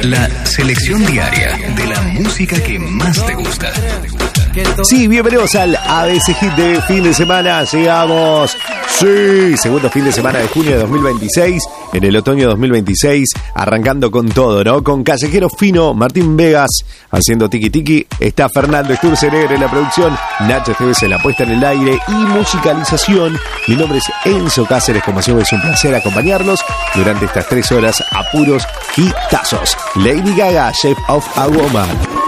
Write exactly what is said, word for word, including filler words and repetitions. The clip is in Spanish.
La selección diaria de la música que más te gusta. Sí, bienvenidos al A B C Hit de fin de semana. Llegamos, sí, segundo fin de semana de junio de dos mil veintiséis. En el otoño de dos mil veintiséis, arrancando con todo, ¿no? Con Callejero Fino, Martín Vegas haciendo tiki tiki. Está Fernando Sturzenegger en la producción, Nacho Esteves en la puesta en el aire y musicalización. Mi nombre es Enzo Cáceres, como siempre es un placer acompañarlos durante estas tres horas a puros hitazos. Lady Gaga, Shape of a Woman.